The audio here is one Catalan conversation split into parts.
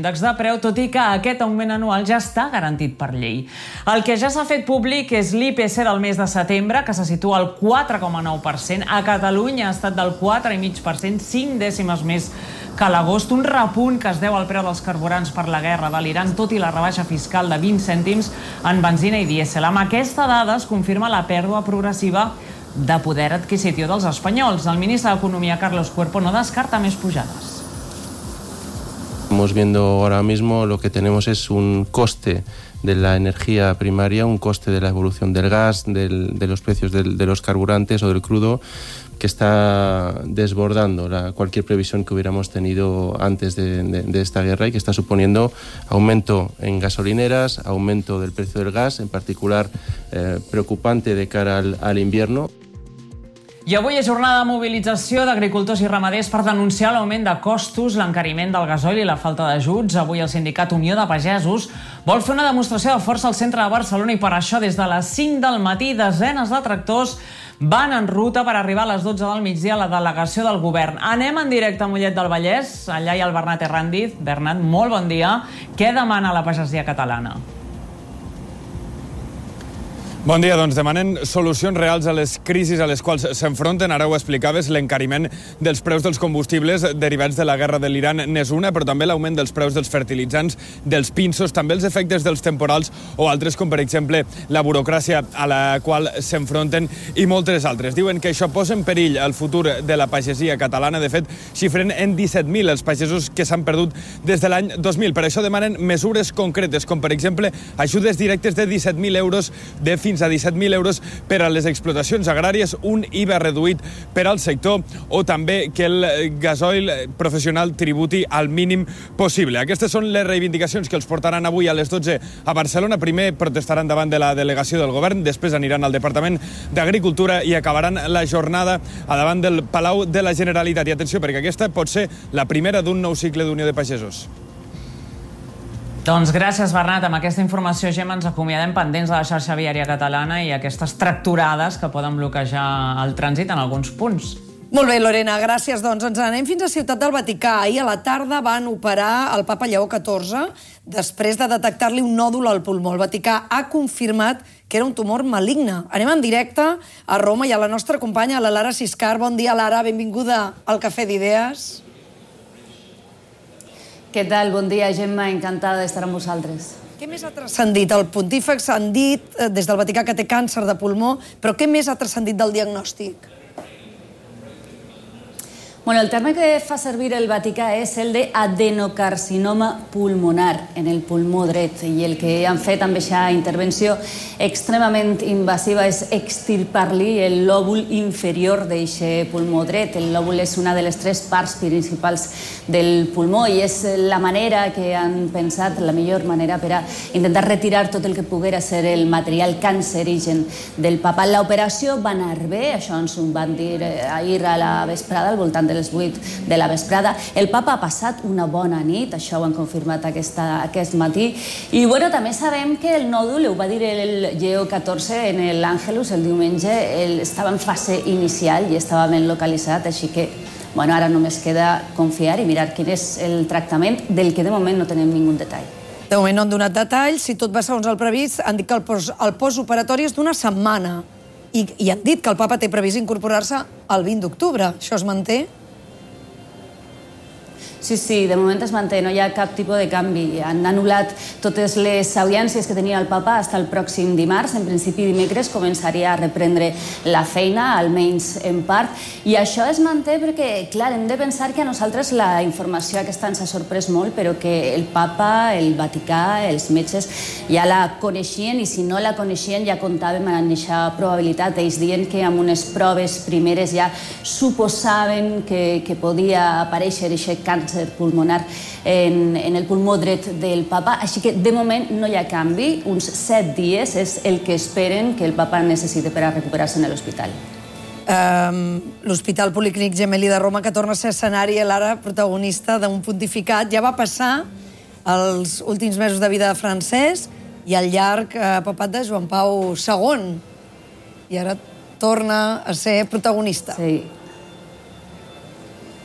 l'índex de preu, tot i que aquest augment anual ja està garantit per llei. El que ja s'ha fet públic és l'IPC del mes de setembre, que se situa al 4,9%. A Catalunya ha estat del 4,5%, 5 dècimes més que a l'agost, un repunt que es deu al preu dels carburants per la guerra de l'Iran, tot i la rebaixa fiscal de 20 cèntims en benzina i dièsel. Amb aquesta dada es confirma la pèrdua progressiva de poder adquisitiu dels espanyols. El ministre d'Economia, Carlos Cuerpo, no descarta més pujades. Estamos viendo ahora mismo lo que tenemos es un coste de la energía primaria, un coste de la evolución del gas, de los precios de los carburantes o del crudo, que está desbordando cualquier previsión que hubiéramos tenido antes de esta guerra y que está suponiendo aumento en gasolineras, aumento del precio del gas, en particular preocupante de cara al invierno. I avui és jornada de mobilització d'agricultors i ramaders per denunciar l'augment de costos, l'encariment del gasoil i la falta d'ajuts. Avui el sindicat Unió de Pagesos vol fer una demostració de força al centre de Barcelona i per això des de les 5 del matí desenes de tractors van en ruta per arribar a les 12 del migdia a la delegació del govern. Anem en directe a Mollet del Vallès. Allà hi ha el Bernat Herrandiz. Bernat, molt bon dia. Què demana la pagesia catalana? Bon dia, doncs demanen solucions reals a les crisis a les quals s'enfronten. Ara ho explicaves, l'encariment dels preus dels combustibles derivats de la guerra de l'Iran n'és una, però també l'augment dels preus dels fertilitzants, dels pinsos, també els efectes dels temporals o altres, com per exemple la burocràcia a la qual s'enfronten i moltes altres. Diuen que això posa en perill el futur de la pagesia catalana. De fet, xifren en 17.000 els pagesos que s'han perdut des de l'any 2000. Per això demanen mesures concretes, com per exemple ajudes directes de 17.000 euros de fins a 17.000 euros per a les explotacions agràries, un IVA reduït per al sector o també que el gasoil professional tributi al mínim possible. Aquestes són les reivindicacions que els portaran avui a les 12 a Barcelona. Primer protestaran davant de la delegació del govern, després aniran al Departament d'Agricultura i acabaran la jornada a davant del Palau de la Generalitat. I atenció, perquè aquesta pot ser la primera d'un nou cicle d'Unió de Pagesos. Doncs gràcies, Bernat. Amb aquesta informació, Gemma, ens acomiadem pendents de la xarxa viària catalana i aquestes tractorades que poden bloquejar el trànsit en alguns punts. Molt bé, Lorena, gràcies. Doncs ens anem fins a Ciutat del Vaticà. Ahir a la tarda van operar el papa Lleó XIV després de detectar-li un nòdul al pulmó. El Vaticà ha confirmat que era un tumor maligne. Anem en directe a Roma i a la nostra companya, la Lara Siscar. Bon dia, Lara. Benvinguda al Cafè d'Idees. Què tal? Bon dia, Gemma. Encantada d'estar amb vosaltres. Què més ha transcendit? El pontífex han dit des del Vaticà que té càncer de pulmó, però què més ha transcendit del diagnòstic? Bueno, el terme que fa servir el Vaticà és el d'adenocarcinoma pulmonar en el pulmó dret i el que han fet amb aquesta intervenció extremament invasiva és extirpar-li el lòbul inferior d'aquest pulmó dret. El lòbul és una de les 3 parts principals del pulmó i és la manera que han pensat, la millor manera per a intentar retirar tot el que poguera ser el material cancerigen del papa. L'operació va anar bé, això ens ho van dir ahir a la vesprada, al voltant de les 8 de la vesprada. El papa ha passat una bona nit, això ho han confirmat aquest matí. I bueno, també sabem que el nòdul, ho va dir el Lleó XIV en l'Àngelus el diumenge, estava en fase inicial i estava ben localitzat, així que bueno, ara només queda confiar i mirar quin és el tractament del que de moment no tenim ningú detall. De moment no han donat detalls, si tot va segons el previst, han dit que el postoperatori és d'una setmana i han dit que el papa té previst incorporar-se el 20 d'octubre. Això es manté? Sí, de moment es manté, no hi ha cap tipus de canvi. Han anul·lat totes les audiències que tenia el papa fins al pròxim dimarts. En principi, dimecres començaria a reprendre la feina, almenys en part. I això es manté perquè, clar, hem de pensar que a nosaltres la informació aquesta ens ha sorprès molt, però que el papa, el Vaticà, els metges ja la coneixien i si no la coneixien ja comptàvem amb aquesta probabilitat. Ells diuen que amb unes proves primeres ja suposaven que podia aparèixer aquest càncer pulmonar en el pulmó dret del papa, així que de moment no hi ha canvi, uns 7 dies és el que esperen que el papa necessite per a recuperar-se en l'hospital. L'Hospital Policlínic Gemelli de Roma, que torna a ser escenari, l'ara protagonista d'un pontificat, ja va passar els últims mesos de vida de Francesc i el llarg papat de Joan Pau II, i ara torna a ser protagonista.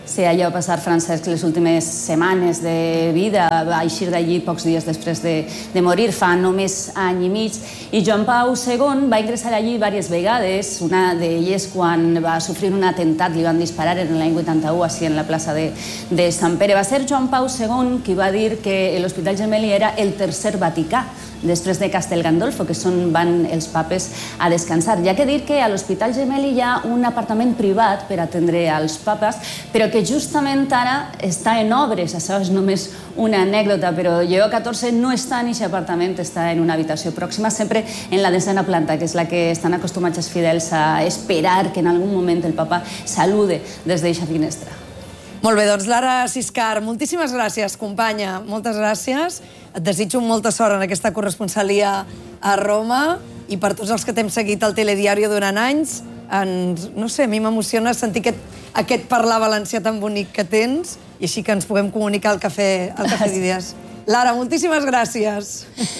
sé allò passar Francesc les últimes setmanes de vida, va eixir d'allí pocs dies després de morir, fa només any i mig, i Joan Pau II va ingressar allí diverses vegades, una d'elles quan va sofrir un atemptat, li van disparar en l'any 81, així en la plaça de Sant Pere. Va ser Joan Pau II qui va dir que l'Hospital Gemelli era el tercer Vaticà, després de Castel Gandolfo, que van els papes a descansar. Hi ha que dir que a l'Hospital Gemelli hi ha un apartament privat per atendre als papes, però que justament ara està en obres. Això és només una anècdota, però Lleó XIV no està en aquest apartament, està en una habitació pròxima, sempre en la 10ª planta, que és la que estan acostumats els fidels a esperar que en algun moment el papa salude des d'aquesta finestra. Molt bé, doncs Lara Siscar, moltíssimes gràcies, companya, moltes gràcies. Et desitjo molta sort en aquesta corresponsalia a Roma i per tots els que t'hem seguit al Telediario durant anys, no sé, a mi m'emociona sentir aquest parlar valencià tan bonic que tens i així que ens puguem comunicar al cafè d'idees. Lara, moltíssimes gràcies.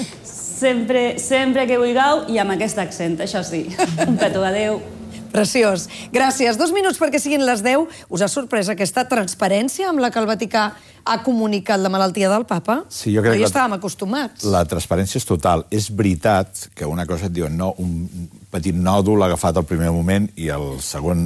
Sempre que vulgueu i amb aquest accent, això sí. Un petó, adeu. Preciós. Gràcies. 2 minuts perquè siguin les 10. Us ha sorprès aquesta transparència amb la que el Vaticà ha comunicat la malaltia del papa? Sí, jo crec que ja estàvem acostumats. La transparència és total. És veritat que una cosa et diuen, no, un petit nòdul agafat al primer moment i la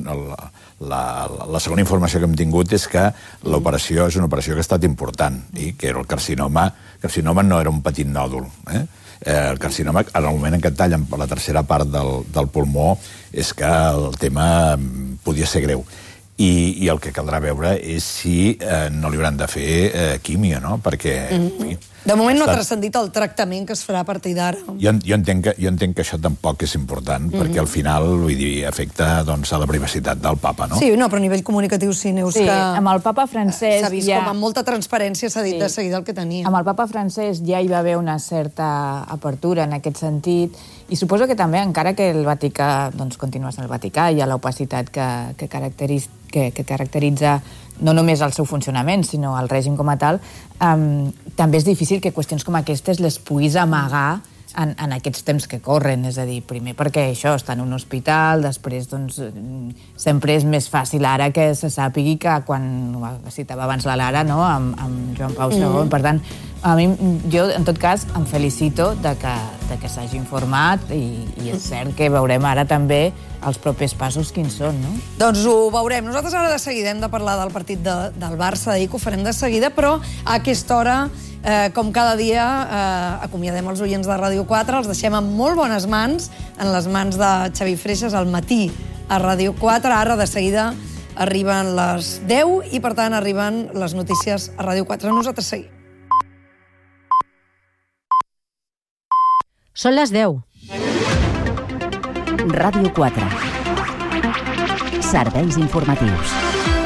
segona informació que hem tingut és que l'operació és una operació que ha estat important i que era el carcinoma. El carcinoma no era un petit nòdul, el carcinoma, en el moment en què et tallen per la tercera part del pulmó, és que el tema podia ser greu. I el que caldrà veure és si no li hauran de fer químia, no? Perquè... De moment no ha transcendit el tractament que es farà a partir d'ara. Jo entenc que això tampoc és important, perquè al final, vull dir, afecta a la privacitat del papa, no? Sí, no, però a nivell comunicatiu sí, Neus, que... Sí, amb el papa Francesc... S'ha vist com amb molta transparència s'ha dit de seguida el que tenia. Amb el papa Francesc ja hi va haver una certa apertura en aquest sentit, i suposo que també, encara que el Vaticà continua sent el Vaticà, hi ha l'opacitat que caracteritza no només el seu funcionament, sinó el règim com a tal, també és difícil que qüestions com aquestes les puguis amagar en aquests temps que corren, és a dir, primer perquè això està en un hospital, després sempre és més fàcil ara que se sàpigui que quan citava abans la Lara, amb Joan Pau II, per tant, jo en tot cas em felicito de que s'hagi informat i és cert que veurem ara també els propers passos quins són, no? Doncs ho veurem. Nosaltres ara de seguida hem de parlar del partit del Barça d'ahir, que ho farem de seguida, però a aquesta hora, com cada dia, acomiadem els oients de Ràdio 4, els deixem en molt bones mans, en les mans de Xavi Freixas, al matí a Ràdio 4. Ara, de seguida, arriben les 10 i, per tant, arriben les notícies a Ràdio 4. Nosaltres seguim. Són les 10. Ràdio 4. Serveis informatius.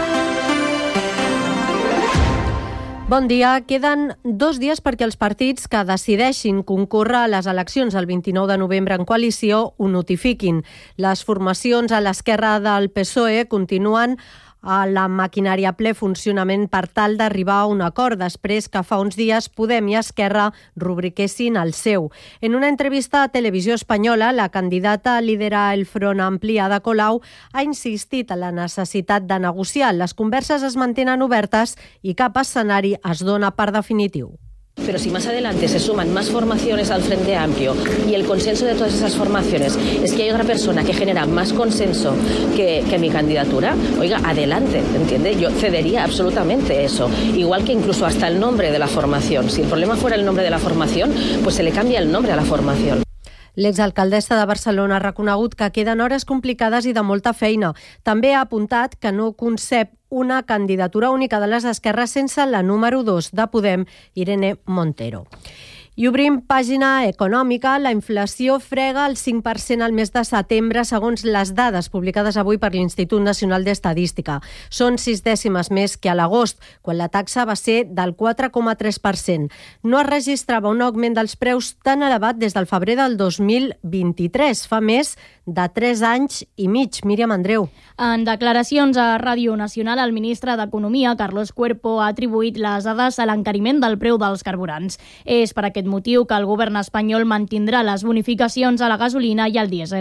Bon dia. Queden 2 dies perquè els partits que decideixin concórrer a les eleccions el 29 de novembre en coalició ho notifiquin. Les formacions a l'esquerra del PSOE continuen a la maquinària ple funcionament per tal d'arribar a un acord després que fa uns dies Podem i Esquerra rubriquessin el seu. En una entrevista a Televisió Espanyola, la candidata a liderar el Front Ampli, Ada Colau, ha insistit en la necessitat de negociar. Les converses es mantenen obertes i cap escenari es dona per definitiu. Pero si más adelante se suman más formaciones al Frente Amplio y el consenso de todas esas formaciones es que hay otra persona que genera más consenso que mi candidatura, oiga, adelante, ¿entiende? Yo cedería absolutamente eso. Igual que incluso hasta el nombre de la formación. Si el problema fuera el nombre de la formación, pues se le cambia el nombre a la formación. L'exalcaldessa de Barcelona ha reconegut que queden hores complicades i de molta feina. També ha apuntat que no concep una candidatura única de les esquerres sense la número 2 de Podem, Irene Montero. I obrim pàgina econòmica. La inflació frega el 5% al mes de setembre, segons les dades publicades avui per l'Institut Nacional d'Estadística. Són 6 dècimes més que a l'agost, quan la taxa va ser del 4,3%. No es registrava un augment dels preus tan elevat des del febrer del 2023, fa més de 3 anys i mig. Míriam Andreu. En declaracions a Ràdio Nacional, el ministre d'Economia, Carlos Cuerpo, ha atribuït les dades a l'encariment del preu dels carburants. És per aquest motiu que el govern espanyol mantindrà les bonificacions a la gasolina i al dièsel.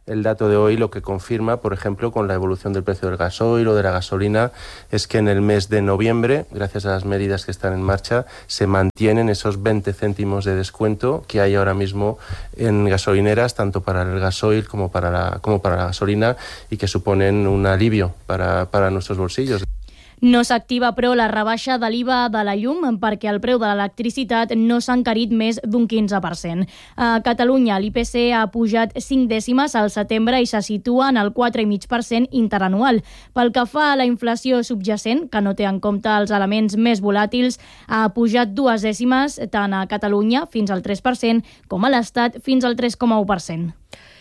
El dato de hoy lo que confirma, por ejemplo, con la evolución del precio del gasoil o de la gasolina, es que en el mes de noviembre, gracias a las medidas que están en marcha, se mantienen esos 20 céntimos de descuento que hay ahora mismo en gasolineras, tanto para el gasoil como para la gasolina, y que suponen un alivio para nuestros bolsillos. No s'activa, però, la rebaixa de l'IVA de la llum perquè el preu de l'electricitat no s'ha encarit més d'un 15%. A Catalunya, l'IPC ha pujat 5 dècimes al setembre i se situa en el 4,5% interanual. Pel que fa a la inflació subjacent, que no té en compte els elements més volàtils, ha pujat 2 dècimes tant a Catalunya, fins al 3%, com a l'Estat, fins al 3,1%.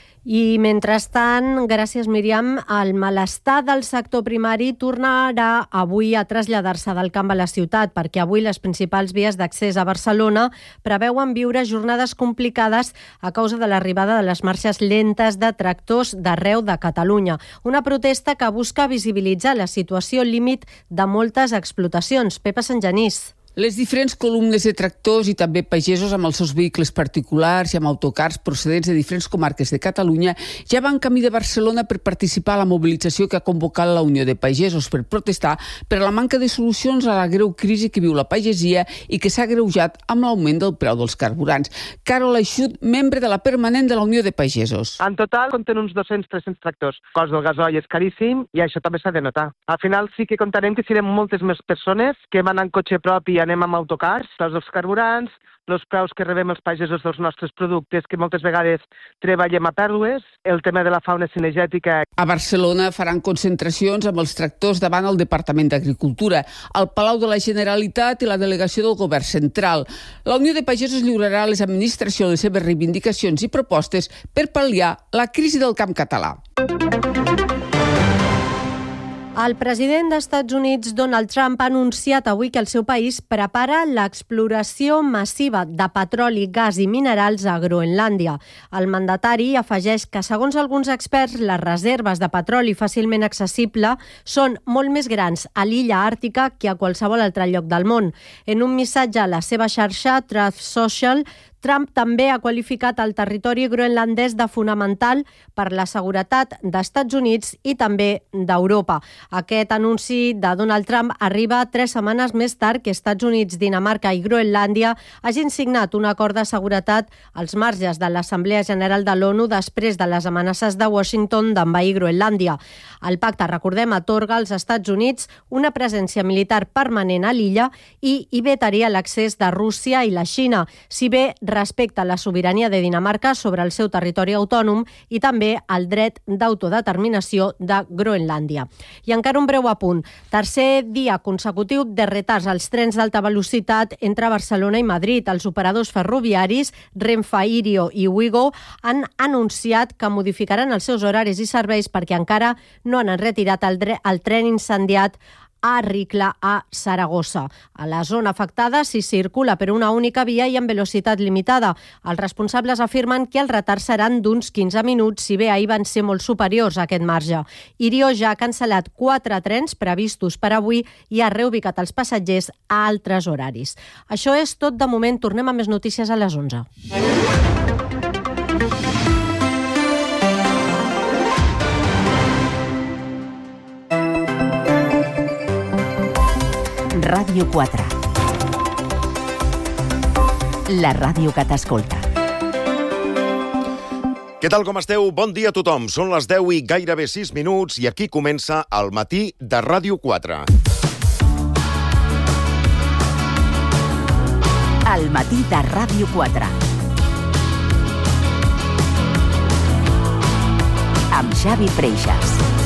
I, mentrestant, gràcies, Míriam, el malestar del sector primari tornarà avui a traslladar-se del camp a la ciutat, perquè avui les principals vies d'accés a Barcelona preveuen viure jornades complicades a causa de l'arribada de les marxes lentes de tractors d'arreu de Catalunya. Una protesta que busca visibilitzar la situació límit de moltes explotacions. Pepa Sant Genís. Les diferents columnes de tractors i també pagesos amb els seus vehicles particulars i amb autocars procedents de diferents comarques de Catalunya ja van camí de Barcelona per participar a la mobilització que ha convocat la Unió de Pagesos per protestar per la manca de solucions a la greu crisi que viu la pagesia i que s'ha agreujat amb l'augment del preu dels carburants. Carol Aixut, membre de la permanent de la Unió de Pagesos. En total compten uns 200-300 tractors. El cost del gasoil és caríssim i això també s'ha de notar. Al final sí que comptarem que serem moltes més persones que van en cotxe propi, anem amb autocars, els carburants, els preus que rebem els pagesos dels nostres productes, que moltes vegades treballem a pèrdues, el tema de la fauna cinegètica. A Barcelona faran concentracions amb els tractors davant el Departament d'Agricultura, al Palau de la Generalitat i la delegació del Govern Central. La Unió de Pagesos lliurarà a les administracions les seves reivindicacions i propostes per pal·liar la crisi del camp català. El president dels Estats Units, Donald Trump, ha anunciat avui que el seu país prepara l'exploració massiva de petroli, gas i minerals a Groenlàndia. El mandatari afegeix que, segons alguns experts, les reserves de petroli fàcilment accessible són molt més grans a l'illa àrtica que a qualsevol altre lloc del món. En un missatge a la seva xarxa, Truth Social, Trump també ha qualificat el territori groenlandès de fonamental per la seguretat d'Estats Units i també d'Europa. Aquest anunci de Donald Trump arriba 3 setmanes més tard que Estats Units, Dinamarca i Groenlàndia hagin signat un acord de seguretat als marges de l'Assemblea General de l'ONU després de les amenaces de Washington d'envair Groenlàndia. El pacte, recordem, atorga als Estats Units una presència militar permanent a l'illa i hi vetaria l'accés de Rússia i la Xina, si bé respecta la sobirania de Dinamarca sobre el seu territori autònom i també el dret d'autodeterminació de Groenlàndia. I encara un breu apunt. Tercer dia consecutiu de retards als trens d'alta velocitat entre Barcelona i Madrid. Els operadors ferroviaris Renfe, Irio i Ouigo han anunciat que modificaran els seus horaris i serveis perquè encara no han retirat el tren incendiat a Ricla, a Saragossa. A la zona afectada s'hi circula per una única via i amb velocitat limitada. Els responsables afirmen que els retards seran d'uns 15 minuts, si bé ahir van ser molt superiors a aquest marge. Irio ja ha cancel·lat 4 trens previstos per avui i ha reubicat els passatgers a altres horaris. Això és tot de moment. Tornem a més notícies a les 11. Ràdio 4. La ràdio que t'escolta. Què tal, com esteu? Bon dia a tothom. Són les 10 i gairebé 6 minuts i aquí comença el matí de Ràdio 4. El matí de Ràdio 4. Amb Xavi Freixas.